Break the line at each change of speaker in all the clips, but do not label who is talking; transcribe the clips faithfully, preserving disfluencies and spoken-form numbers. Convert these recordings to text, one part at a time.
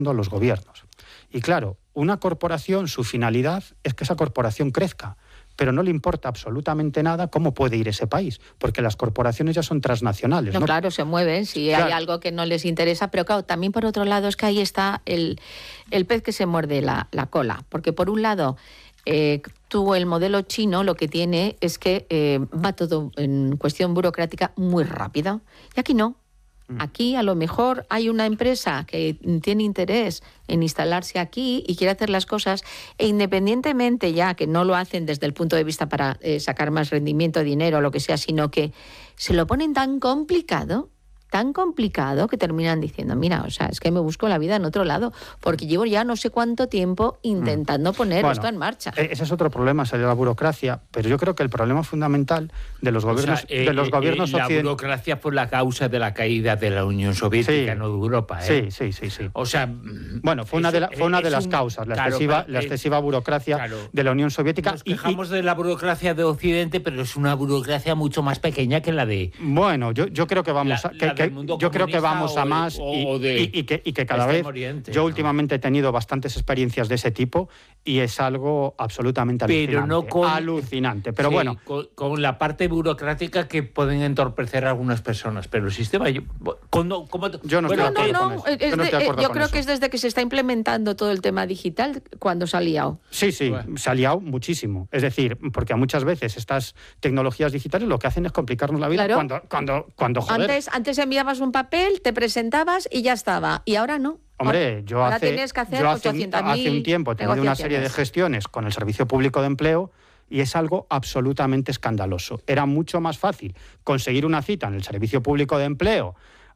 a los gobiernos. Y claro, una corporación, su finalidad es que esa corporación crezca, pero no le importa absolutamente nada cómo puede ir ese país, porque las corporaciones ya son transnacionales.
No,
¿no?
Claro, se mueven si
claro.
hay algo que no les interesa, pero claro, también por otro lado es que ahí está el, el pez que se muerde la, la cola, porque por un lado, eh, tú el modelo chino lo que tiene es que eh, va todo en cuestión burocrática muy rápido, y aquí no. Aquí a lo mejor hay una empresa que tiene interés en instalarse aquí y quiere hacer las cosas, e independientemente ya que no lo hacen desde el punto de vista para eh, sacar más rendimiento, dinero o lo que sea, sino que se lo ponen tan complicado, tan complicado que terminan diciendo, mira, o sea, es que me busco la vida en otro lado, porque llevo ya no sé cuánto tiempo intentando poner
bueno,
esto en marcha.
Ese es otro problema, es la burocracia, pero yo creo que el problema fundamental de los gobiernos,
o sea, eh,
de los
eh,
gobiernos
eh, la
occidentales...
burocracia fue la causa de la caída de la Unión Soviética,
sí,
no de Europa. ¿eh?
Sí, sí, sí, sí.
O sea,
bueno, fue una de, la, fue una de las un, causas, la, claro, excesiva, la excesiva burocracia claro, de la Unión Soviética.
Nos quejamos y, y, de la burocracia de Occidente, pero es una burocracia mucho más pequeña que la de...
Bueno, yo, yo creo que vamos...
La,
a, que,
la
que, yo creo que vamos a más
o,
y,
o de,
y, y, que, y que cada vez...
Oriente,
yo
¿no?
últimamente he tenido bastantes experiencias de ese tipo y es algo absolutamente alucinante.
Pero no con,
alucinante. Pero
sí,
bueno...
Con, con la parte burocrática que pueden entorpecer a algunas personas, pero el sistema... Yo, cuando, como,
yo no
bueno,
estoy de acuerdo
no, no,
con eso.
Yo,
yo, no estoy de acuerdo
yo
con
creo
eso.
que es desde que se está implementando todo el tema digital cuando se ha liado.
Sí, sí, bueno. se ha liado muchísimo. Es decir, porque muchas veces estas tecnologías digitales lo que hacen es complicarnos la vida
claro.
cuando, cuando, cuando joder.
Antes, antes enviabas un papel, te presentabas y ya estaba. Y ahora no.
Hombre, yo,
ahora
hace,
tienes que hacer
yo hace, un, hace un tiempo he tenido una serie de gestiones con el Servicio Público de Empleo y es algo absolutamente escandaloso. Era mucho más fácil conseguir una cita en el Servicio Público de Empleo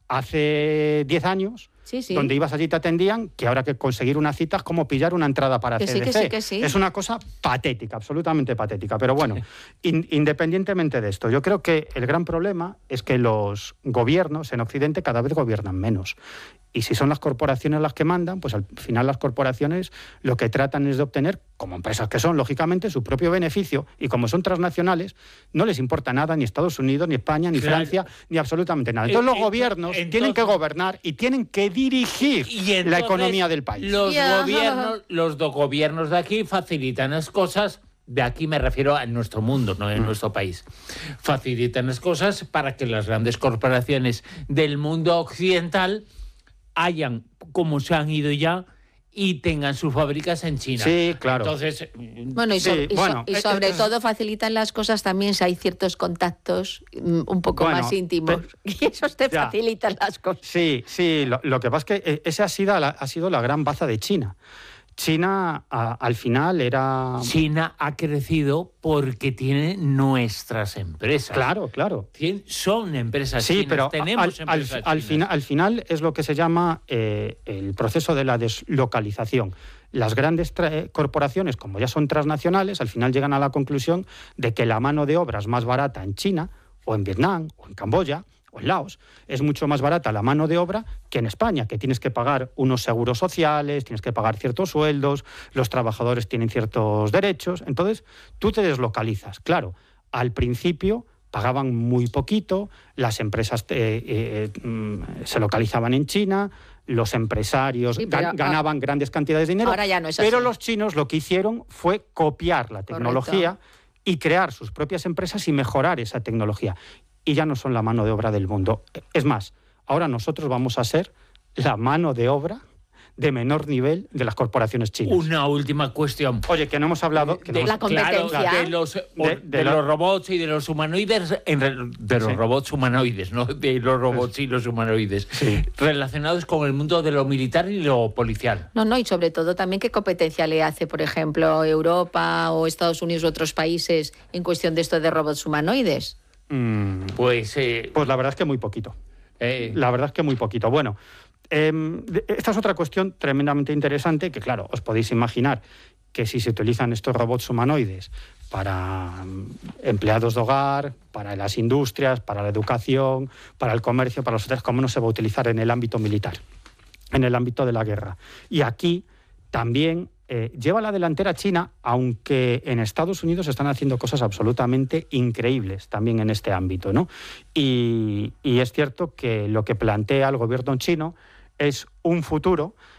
hace diez años,
sí, sí.
donde ibas allí y te atendían, que ahora que conseguir una cita es como pillar una entrada para
que
C D C.
Sí, que sí, que sí.
Es una cosa patética, absolutamente patética. Pero bueno, in, independientemente de esto, yo creo que el gran problema es que los gobiernos en Occidente cada vez gobiernan menos. Y si son las corporaciones las que mandan, pues al final las corporaciones lo que tratan es de obtener, como empresas que son, lógicamente, su propio beneficio. Y como son transnacionales, no les importa nada ni Estados Unidos, ni España, ni claro. Francia, ni absolutamente nada. Entonces los gobiernos entonces, tienen que gobernar y tienen que dirigir la economía del país.
Los, yeah. gobiernos, los dos gobiernos de aquí facilitan las cosas. De aquí me refiero a nuestro mundo, no en mm. nuestro país. Facilitan las cosas para que las grandes corporaciones del mundo occidental hayan, como se han ido ya, y tengan sus fábricas en China.
Sí, claro.
Entonces,
bueno, y, so, sí, y, so, bueno, y sobre eh, todo facilitan las cosas también si hay ciertos contactos un poco bueno, más íntimos. Te, y esos te ya. facilitan las cosas.
Sí, sí. Lo, lo que pasa es que esa ha sido la, ha sido la gran baza de China. China a, al final era...
China ha crecido porque tiene nuestras empresas.
Claro, claro.
Son empresas
sí,
chinas,
pero
tenemos
al,
empresas
al,
chinas.
Al, final, al final es lo que se llama eh, el proceso de la deslocalización. Las grandes corporaciones, como ya son transnacionales, al final llegan a la conclusión de que la mano de obra es más barata en China, o en Vietnam, o en Camboya, o en Laos. Es mucho más barata la mano de obra que en España, que tienes que pagar unos seguros sociales, tienes que pagar ciertos sueldos, los trabajadores tienen ciertos derechos. Entonces, tú te deslocalizas. Claro, al principio pagaban muy poquito, las empresas eh, eh, se localizaban en China, los empresarios sí, pero, ganaban ah, grandes cantidades de dinero,
ahora ya no es así.
Pero los chinos lo que hicieron fue copiar la tecnología. Correcto. Y crear sus propias empresas y mejorar esa tecnología. Y ya no son la mano de obra del mundo. Es más, ahora nosotros vamos a ser la mano de obra de menor nivel de las corporaciones chinas.
Una última cuestión.
Oye, que no hemos hablado... Que
de
no
la
hemos,
competencia.
Claro, de los, de, de
de
los
lo...
robots y de los humanoides, en re, de los sí. robots humanoides, no de los robots y los humanoides,
sí.
relacionados con el mundo de lo militar y lo policial.
No, no, y sobre todo también qué competencia le hace, por ejemplo, Europa o Estados Unidos u otros países en cuestión de esto de robots humanoides.
Mm,
pues, eh,
pues la verdad es que muy poquito.
Eh,
la verdad es que muy poquito. Bueno... Eh, esta es otra cuestión tremendamente interesante que, claro, os podéis imaginar que si se utilizan estos robots humanoides para empleados de hogar, para las industrias, para la educación, para el comercio, para los hoteles, ¿cómo no se va a utilizar en el ámbito militar, en el ámbito de la guerra? Y aquí también eh, lleva la delantera China, aunque en Estados Unidos están haciendo cosas absolutamente increíbles también en este ámbito, ¿no? Y, y es cierto que lo que plantea el gobierno chino es un futuro